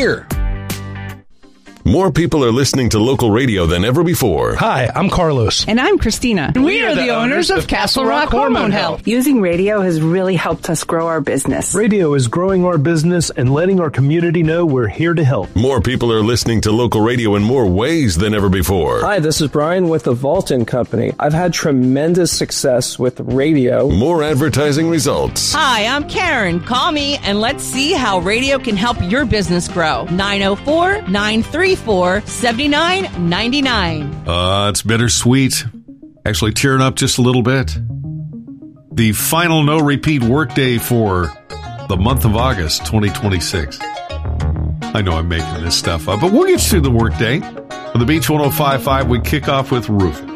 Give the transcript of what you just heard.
here. More people are listening to local radio than ever before. Hi, I'm Carlos. And I'm Christina. And we are the owners of Castle Rock Hormone Health. Using radio has really helped us grow our business. Radio is growing our business and letting our community know we're here to help. More people are listening to local radio in more ways than ever before. Hi, this is Brian with the Vaulton Company. I've had tremendous success with radio. More advertising results. Hi, I'm Karen. Call me and let's see how radio can help your business grow. 904-934-7999. It's bittersweet. Actually tearing up just a little bit. The final no repeat workday for the month of August 2026. I know I'm making this stuff up, but we'll get through the workday. On the Beach 105.5, we kick off with roofing.